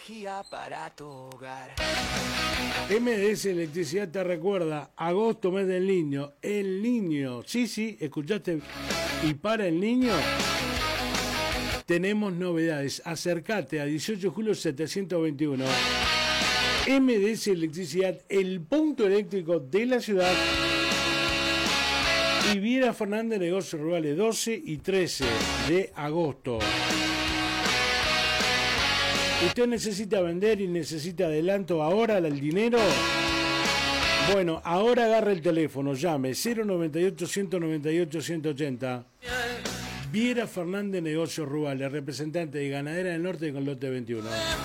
energía para tu hogar. MDS Electricidad te recuerda, agosto, mes del niño. El niño, sí, escuchaste. Y para el niño, tenemos novedades. Acércate a 18 de julio 721. MDS Electricidad, el punto eléctrico de la ciudad. Y Viera Fernández, Negocios Rurales, 12 y 13 de agosto. ¿Usted necesita vender y necesita adelanto ahora el dinero? Bueno, ahora agarre el teléfono, llame 098-198-180. Viera Fernández, Negocios Rurales, representante de Ganadera del Norte con lote 21.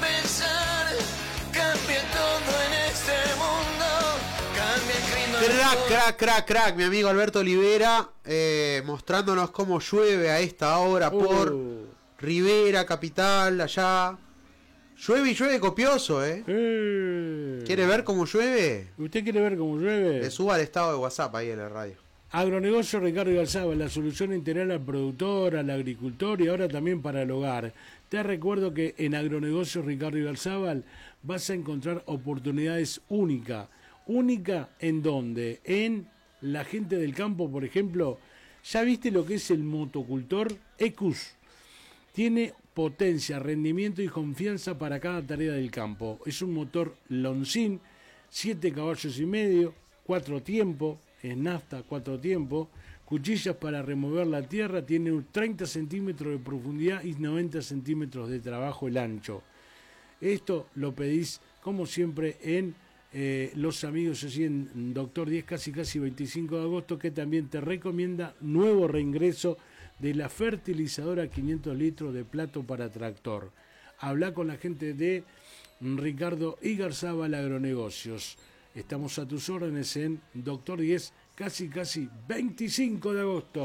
Crack, mi amigo Alberto Olivera, mostrándonos cómo llueve a esta hora por Rivera, capital, allá. Llueve y llueve copioso, ¿Quiere ver cómo llueve? ¿Usted quiere ver cómo llueve? Le suba el estado de WhatsApp ahí en la radio. Agronegocio Ricardo Igalzábal, la solución integral al productor, al agricultor y ahora también para el hogar. Te recuerdo que en Agronegocio Ricardo Igalzábal vas a encontrar oportunidades únicas. ¿Única en dónde? En la gente del campo, por ejemplo. ¿Ya viste lo que es el motocultor? Ecus. Tiene potencia, rendimiento y confianza para cada tarea del campo. Es un motor Longines, 7 caballos y medio, 4 tiempos, es nafta, 4 tiempos, cuchillas para remover la tierra, tiene 30 centímetros de profundidad y 90 centímetros de trabajo el ancho. Esto lo pedís, como siempre, en los amigos así en Doctor 10, casi 25 de agosto, que también te recomienda nuevo reingreso de la fertilizadora 500 litros de plato para tractor. Habla con la gente de Ricardo Igarzábal Agronegocios. Estamos a tus órdenes en Doctor 10, casi 25 de agosto.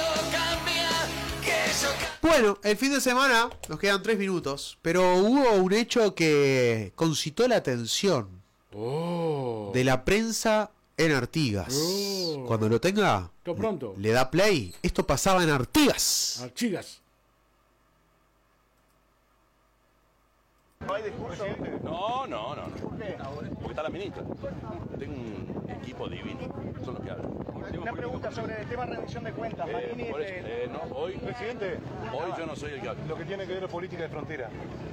Bueno, el fin de semana nos quedan 3 minutos, pero hubo un hecho que concitó la atención de la prensa en Artigas. Cuando lo tenga, pronto le da play. Esto pasaba en Artigas. Artigas. ¿No hay discurso? No. ¿Por qué? Porque está la ministra. Tengo un equipo divino. Son los que hablan. Una pregunta sobre el tema de rendición de cuentas. Marini, hoy, presidente, hoy yo no soy el que habla. lo que tiene que ver con política de frontera.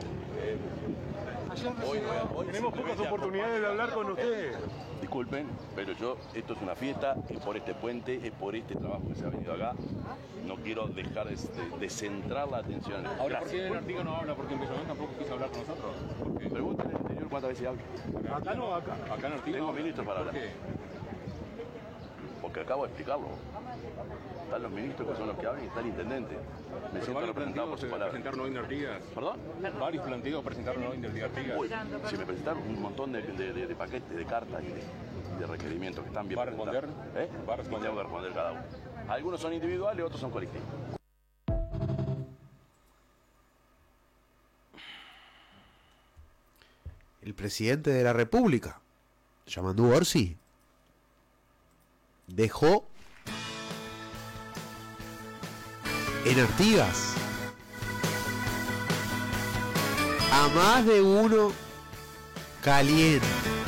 Hoy Tenemos pocas oportunidades de hablar con usted. Disculpen, pero esto es una fiesta, es por este puente, es por este trabajo que se ha venido acá. No quiero dejar de centrar la atención. Ahora, ¿por qué en Artigas no habla? Porque en Besoñón tampoco quiso hablar con nosotros. Pregúntenle al interior cuántas veces hablo. Acá no, acá. Acá en Artigas. Tengo ministros para hablar. ¿Por qué? Porque acabo de explicarlo. Están los ministros que son los que hablan y está el intendente. Me siento representado por su palabra. ¿Presentaron hoy en Artigas? ¿Perdón? Varios planteos presentaron hoy en Artigas. Uy, si me presentaron un montón de paquetes, de cartas y de requerimientos que están bien ¿Va a responder? presentados. ¿Va a responder? Tengo que responder cada uno. Algunos son individuales, otros son colectivos. El presidente de la República, Yamandu Orsi, dejó en Artigas a más de uno caliente.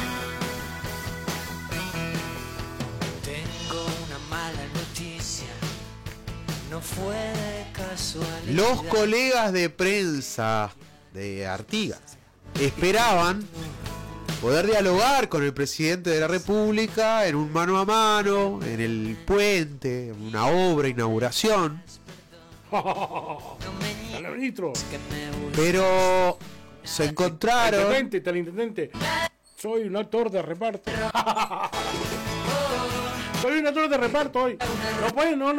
Tengo una mala noticia, no fue de casualidad. Los colegas de prensa de Artigas esperaban poder dialogar con el presidente de la República en un mano a mano, en el puente, en una obra, inauguración. Pero se encontraron. Está el intendente. Soy un actor de reparto. Soy un actor de reparto hoy. No pueden, no.